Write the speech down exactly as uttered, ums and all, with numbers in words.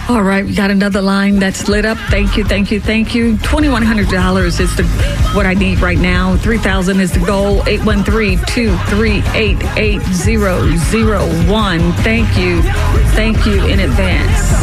All right, we got another line that's lit up. Thank you, thank you, thank you. twenty-one hundred dollars is the what I need right now. three thousand dollars is the goal. eight one three, two three eight, eight zero zero one. Thank you. Thank you in advance.